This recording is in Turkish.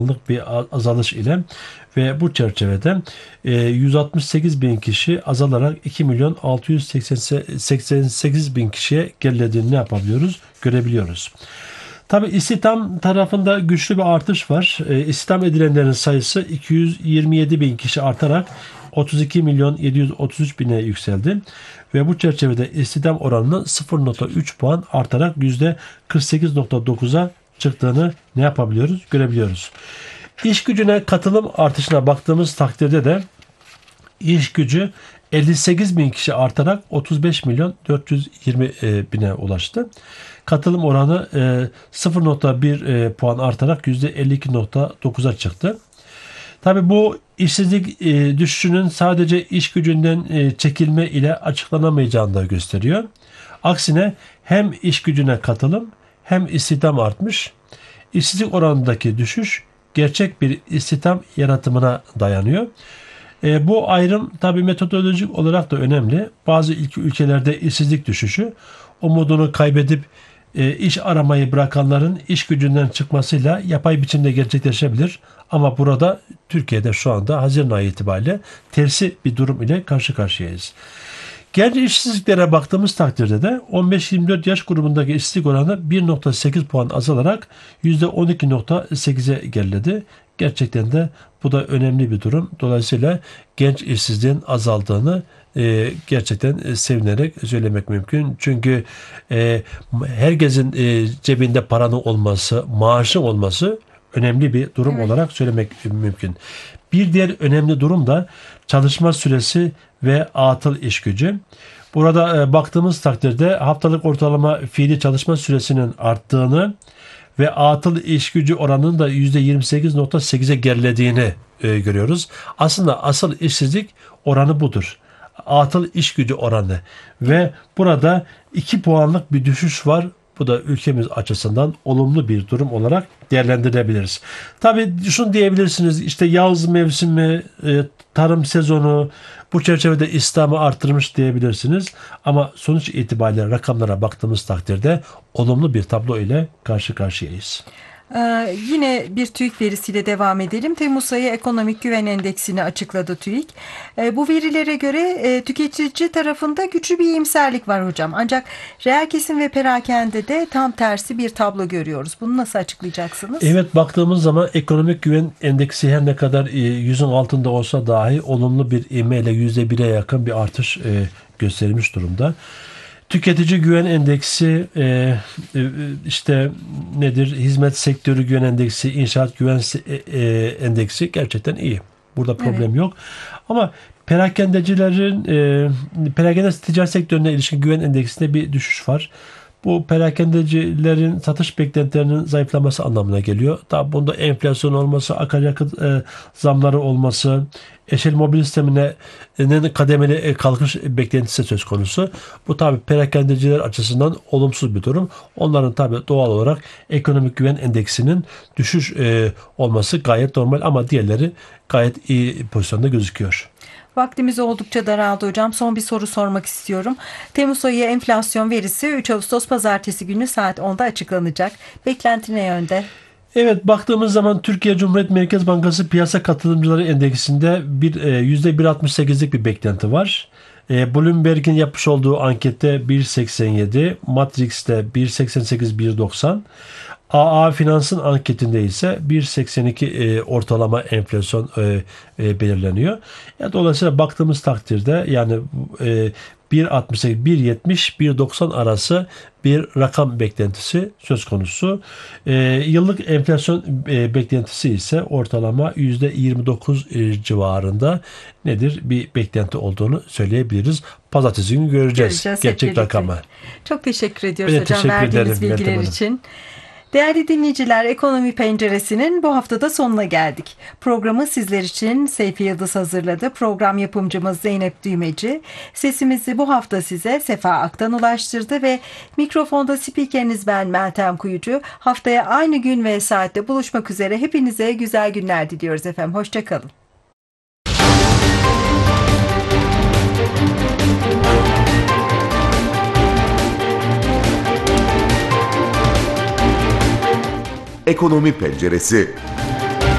bir azalış ile ve bu çerçevede 168 bin kişi azalarak 2 milyon 688 bin kişiye gerilediğini ne yapabiliyoruz? Görebiliyoruz. Tabi istihdam tarafında güçlü bir artış var. İstihdam edilenlerin sayısı 227 bin kişi artarak 32 milyon 733 bine yükseldi. Ve bu çerçevede istihdam oranının 0,3 puan artarak %48,9'a çıktığını ne yapabiliyoruz? Görebiliyoruz. İş gücüne katılım artışına baktığımız takdirde de iş gücü 58 bin kişi artarak 35 milyon 420 bine ulaştı. Katılım oranı 0,1 puan artarak %52,9'a çıktı. Tabii bu işsizlik düşüşünün sadece iş gücünden çekilme ile açıklanamayacağını da gösteriyor. Aksine hem iş gücüne katılım hem istihdam artmış. İşsizlik oranındaki düşüş gerçek bir istihdam yaratımına dayanıyor. Bu ayrım tabii metodolojik olarak da önemli. Bazı ülkelerde işsizlik düşüşü umudunu kaybedip iş aramayı bırakanların iş gücünden çıkmasıyla yapay biçimde gerçekleşebilir. Ama burada Türkiye'de şu anda Haziran ayı itibariyle tersi bir durum ile karşı karşıyayız. Genç işsizliklere baktığımız takdirde de 15-24 yaş grubundaki işsizlik oranı 1,8 puan azalarak %12,8'e geriledi. Gerçekten de bu da önemli bir durum. Dolayısıyla genç işsizliğin azaldığını gerçekten sevinerek söylemek mümkün. Çünkü herkesin cebinde paranın olması, maaşın olması önemli bir durum olarak söylemek mümkün. Bir diğer önemli durum da çalışma süresi ve atıl iş gücü. Burada baktığımız takdirde haftalık ortalama fiili çalışma süresinin arttığını ve atıl iş gücü oranının da %28,8'e gerilediğini görüyoruz. Aslında asıl işsizlik oranı budur. Atıl iş gücü oranı ve burada 2 puanlık bir düşüş var. Bu da ülkemiz açısından olumlu bir durum olarak değerlendirebiliriz. Tabii şunu diyebilirsiniz, işte yaz mevsimi, tarım sezonu bu çerçevede istihdamı artırmış diyebilirsiniz. Ama sonuç itibariyle rakamlara baktığımız takdirde olumlu bir tablo ile karşı karşıyayız. Yine bir TÜİK verisiyle devam edelim. Temmuz ayı ekonomik güven endeksini açıkladı TÜİK. Bu verilere göre tüketici tarafında güçlü bir iyimserlik var hocam. Ancak reel kesim ve perakende tam tersi bir tablo görüyoruz. Bunu nasıl açıklayacaksınız? Evet, baktığımız zaman ekonomik güven endeksi her ne kadar 100'ün altında olsa dahi olumlu bir ivmeyle %1'e yakın bir artış göstermiş durumda. Tüketici güven endeksi işte nedir? Hizmet sektörü güven endeksi, inşaat güven endeksi gerçekten iyi. Burada problem yok. Ama perakendecilerin perakende ticaret sektörüne ilişkin güven endeksinde bir düşüş var. Bu perakendecilerin satış beklentilerinin zayıflaması anlamına geliyor. Tabi bunda enflasyon olması, akaryakıt zamları olması, eşel mobil sistemine kademeli kalkış beklentisi söz konusu. Bu tabi perakendeciler açısından olumsuz bir durum. Onların tabi doğal olarak ekonomik güven endeksinin düşüş olması gayet normal ama diğerleri gayet iyi pozisyonda gözüküyor. Vaktimiz oldukça daraldı hocam. Son bir soru sormak istiyorum. Temmuz ayı enflasyon verisi 3 Ağustos Pazartesi günü saat 10'da açıklanacak. Beklenti ne yönde? Evet, baktığımız zaman Türkiye Cumhuriyet Merkez Bankası Piyasa Katılımcıları Endeksinde %1,68'lik bir beklenti var. Bloomberg'in yapmış olduğu ankette 1,87, Matrix'te 1,88, 1,90. AA Finans'ın anketinde ise 1,82 ortalama enflasyon belirleniyor. Dolayısıyla baktığımız takdirde yani 1,68, 1,70, 1,90 arası bir rakam beklentisi söz konusu. Yıllık enflasyon beklentisi ise ortalama %29 civarında nedir? Bir beklenti olduğunu söyleyebiliriz. Pazartesi günü göreceğiz gerçek rakamı. Çok teşekkür ediyoruz hocam verdiğiniz bilgiler için. Değerli dinleyiciler, Ekonomi Penceresi'nin bu haftada sonuna geldik. Programı sizler için Seyfi Yıldız hazırladı. Program yapımcımız Zeynep Düğmeci. Sesimizi bu hafta size Sefa Aktan ulaştırdı ve mikrofonda spikeriniz ben Meltem Kuyucu. Haftaya aynı gün ve saatte buluşmak üzere. Hepinize güzel günler diliyoruz efendim. Hoşçakalın. Ekonomi Penceresi.